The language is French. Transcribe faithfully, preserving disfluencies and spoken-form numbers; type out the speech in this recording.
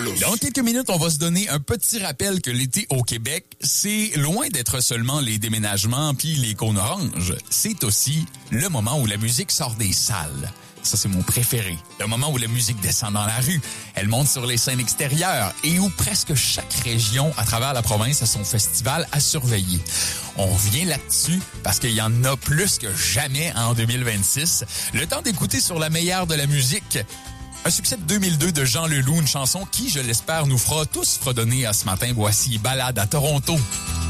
bolos. Dans quelques minutes, on va se donner un petit rappel que l'été au Québec, c'est loin d'être seulement les déménagements puis les cônes oranges. C'est aussi le moment où la musique sort des salles. Ça, c'est mon préféré. Le moment où la musique descend dans la rue, elle monte sur les scènes extérieures et où presque chaque région à travers la province a son festival à surveiller. On revient là-dessus parce qu'il y en a plus que jamais en deux mille vingt-six. Le temps d'écouter sur la meilleure de la musique. Un succès de deux mille deux de Jean Leloup, une chanson qui, je l'espère, nous fera tous fredonner à ce matin. Voici Balade à Toronto.